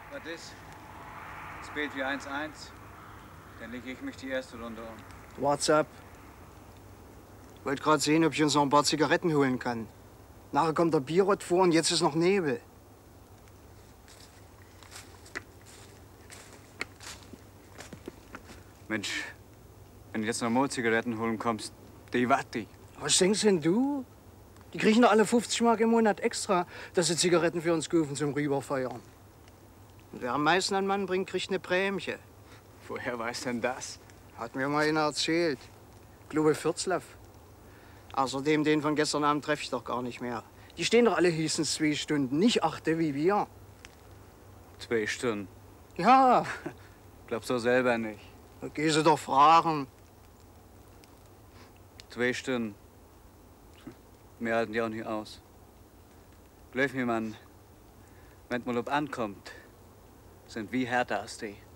Was ist? Spät wie 1-1. Dann lege ich mich die erste Runde um. WhatsApp. Wollte gerade sehen, ob ich uns noch ein paar Zigaretten holen kann. Nachher kommt der Bierrott vor und jetzt ist noch Nebel. Mensch, wenn du jetzt noch mal Zigaretten holen kommst, die watti. Was denkst denn du? Die kriegen doch alle 50 Mark im Monat extra, dass sie Zigaretten für uns kaufen zum Rüberfeiern. Und wer am meisten an Mann bringt, kriegt eine Prämie. Woher weiß denn das? Hat mir mal einer erzählt. Glube Fürzlaff. Außerdem, den von gestern Abend treffe ich doch gar nicht mehr. Die stehen doch alle höchstens 2 Stunden, nicht 8 wie wir. 2 Stunden. Ja. Glaubst du selber nicht. Da geh sie doch fragen. 2 Stunden. Mehr halten die auch nicht aus. Glaub mir, Mann, wenn mal ob ankommt, sind wie härter als die.